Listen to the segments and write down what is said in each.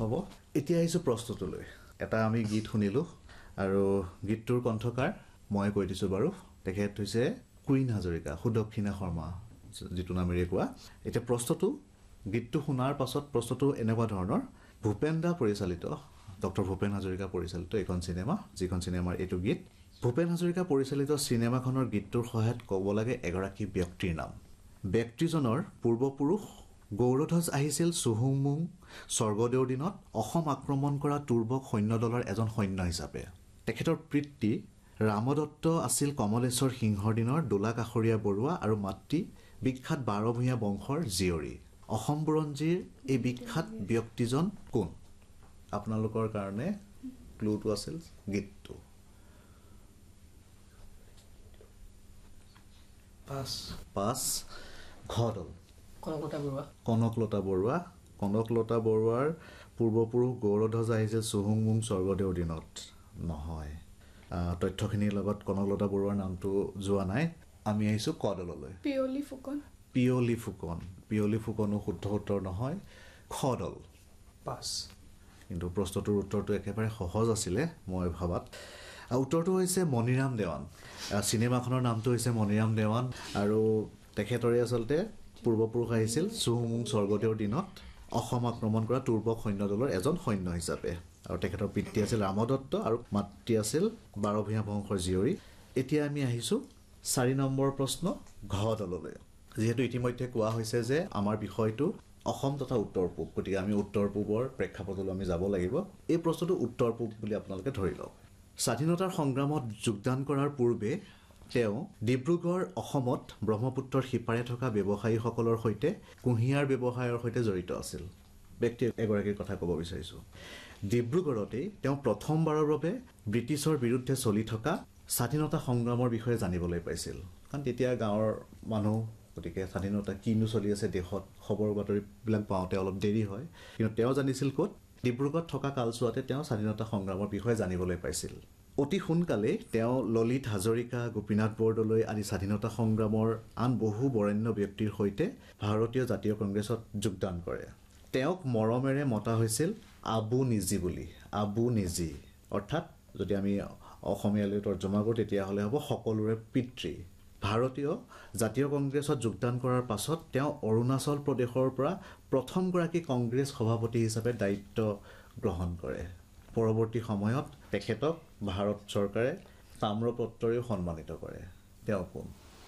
হ'ব এতিয়া আহিছো প্ৰশ্নটোলৈ এটা আমি গীত শুনিলো আৰু গীতটোৰ কণ্ঠকাৰ মই কৈ দিছো বাৰু তেখেত হৈছে কুইন হাজৰিকা সুদক্ষিণা শৰ্মা যিটো নামেৰে কোৱা এতিয়া প্ৰশ্নটো গীতটো শুনাৰ পাছত প্ৰশ্নটো এনেকুৱা ধৰণৰ ভূপেন দা পৰিচালিত ডক্টৰ ভূপেন হাজৰিকা পৰিচালিত এখন চিনেমা যিখন চিনেমাৰ এইটো গীত ভূপেন হাজৰিকা পৰিচালিত চিনেমাখনৰ গীতটোৰ সহায়ত ক'ব লাগে এগৰাকী ব্যক্তিৰ নাম ব্যক্তিজনৰ পূৰ্বপুৰুষ গৌৰধ্বজ আহিছিল সুহুংমুং স্বৰ্গদেউৰ দিনত অসম আক্ৰমণ কৰা তুৰ্বক সৈন্যদলৰ এজন সৈন্য হিচাপে তেখেতৰ পিতৃ ৰামদত্ত আছিল কমলেশ্বৰ সিংহৰ দিনৰ দোলাকাষৰীয়া বৰুৱা আৰু মাতৃ বিখ্যাত বাৰভূঞা বংশৰ জীয়ৰী অসম বুৰঞ্জীৰ এই বিখ্যাত ব্যক্তিজন কোন আপোনালোকৰ কাৰণে ক্লুটো আছিল গীতটো পাঁচ ঘদল কনকলতা বৰুৱাৰ পূৰ্বপুৰুষ গৌৰধ্বজ আহিছিল সুহুংমুং স্বৰ্গদেউৰ দিনত নহয় তথ্যখিনিৰ লগত কনকলতা বৰুৱাৰ নামটো যোৱা নাই আমি আহিছো কদললৈ পিয়লি ফুকনো শুদ্ধ উত্তৰ নহয় খদল পাঁচ কিন্তু প্ৰশ্নটোৰ উত্তৰটো একেবাৰে সহজ আছিলে মই ভাবাত উত্তৰটো হৈছে মণিৰাম দেৱান চিনেমাখনৰ নামটো হৈছে মণিৰাম দেৱান আৰু তেখেতৰে আচলতে পূৰ্বপুৰুষ আহিছিল সুহুংমুং স্বৰ্গদেউৰ দিনত অসম আক্ৰমণ কৰা তুৰ্বক সৈন্যদলৰ এজন সৈন্য হিচাপে আৰু তেখেতৰ পিতৃ আছিল ৰামদত্ত আৰু মাতৃ আছিল বাৰভূঞা বংশৰ জীয়ৰী এতিয়া আমি আহিছো 4 নম্বৰ প্ৰশ্ন ঘদললৈ যেহেতু ইতিমধ্যে কোৱা হৈছে যে আমাৰ বিষয়টো অসম তথা উত্তৰ পূব গতিকে আমি উত্তৰ পূবৰ প্ৰেক্ষাপটলৈ আমি যাব লাগিব এই প্ৰশ্নটো উত্তৰ পূব বুলি আপোনালোকে ধৰি লওক স্বাধীনতাৰ সংগ্ৰামত যোগদান কৰাৰ পূৰ্বে তেওঁ ডিব্ৰুগড় অসমত ব্ৰহ্মপুত্ৰৰ সিপাৰে থকা ব্যৱসায়ীসকলৰ সৈতে কুঁহিয়াৰ ব্যৱসায়ৰ সৈতে জড়িত আছিল ব্যক্তি এগৰাকীৰ কথা ক'ব বিচাৰিছো ডিব্ৰুগড়তেই তেওঁ প্ৰথমবাৰৰ বাবে ব্ৰিটিছৰ বিৰুদ্ধে চলি থকা স্বাধীনতা সংগ্ৰামৰ বিষয়ে জানিবলৈ পাইছিল কাৰণ তেতিয়া গাঁৱৰ মানুহ গতিকে স্বাধীনতা কিনো চলি আছে দেশত খবৰ বাতৰিবিলাক পাওঁতে অলপ দেৰি হয় কিন্তু তেওঁ জানিছিল ক'ত ডিব্ৰুগড়ত থকা কালচোৱাতে তেওঁ স্বাধীনতা সংগ্ৰামৰ বিষয়ে জানিবলৈ পাইছিল অতি সোনকালে তেওঁ ললিত হাজৰিকা গোপীনাথ বৰদলৈ আদি স্বাধীনতা সংগ্ৰামৰ আন বহু বৰেণ্য ব্যক্তিৰ সৈতে ভাৰতীয় জাতীয় কংগ্ৰেছত যোগদান কৰে তেওঁক মৰমেৰে মতা হৈছিল আবু নিজি অৰ্থাৎ যদি আমি অসমীয়ালৈ তৰ্জমা কৰোঁ তেতিয়াহ'লে হ'ব সকলোৰে পিতৃ ভাৰতীয় জাতীয় কংগ্ৰেছত যোগদান কৰাৰ পাছত তেওঁ অৰুণাচল প্ৰদেশৰ পৰা প্ৰথমগৰাকী কংগ্ৰেছ সভাপতি হিচাপে দায়িত্ব গ্ৰহণ কৰে পৰৱৰ্তী সময়ত তেখেতক ভাৰত চৰকাৰে তাম্ৰপত্ৰৰেও সন্মানিত কৰে তেওঁ কোন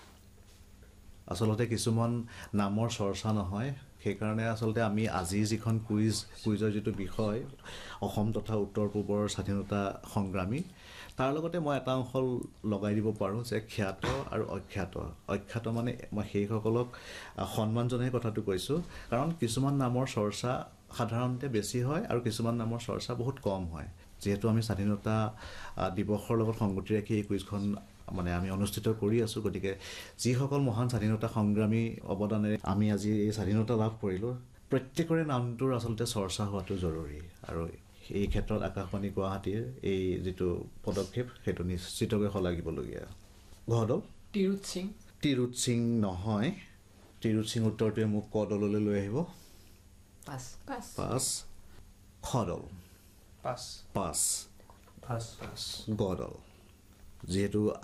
আচলতে কিছুমান নামৰ চৰ্চা নহয় সেইকাৰণে আচলতে আমি আজি যিখন কুইজৰ যিটো বিষয় অসম তথা উত্তৰ পূবৰ স্বাধীনতা সংগ্ৰামী তাৰ লগতে মই এটা অংশ লগাই দিব পাৰোঁ যে খ্যাত আৰু অখ্যাত মানে মই সেইসকলক সন্মান জনাই কথাটো কৈছোঁ কাৰণ কিছুমান নামৰ চৰ্চা সাধাৰণতে বেছি হয় আৰু কিছুমান নামৰ চৰ্চা বহুত কম হয় যেহেতু আমি স্বাধীনতা দিৱসৰ লগত সংগতি ৰাখি এই কুইজখন মানে আমি অনুষ্ঠিত কৰি আছোঁ গতিকে যিসকল মহান স্বাধীনতা সংগ্ৰামী অৱদানেৰে আমি আজি এই স্বাধীনতা লাভ কৰিলোঁ প্ৰত্যেকৰে নামটোৰ আচলতে চৰ্চা হোৱাটো জৰুৰী আৰু এই ক্ষেত্ৰত আকাশবাণী গুৱাহাটীৰ এই যিটো পদক্ষেপ সেইটো নিশ্চিতভাৱে শলাগিবলগীয়া ঘদল তিৰুত সিং নহয় তিৰুত সিং উত্তৰটোৱে মোক কদললৈ লৈ আহিব পাঁচ খদল পাঁচ গদল যিহেতু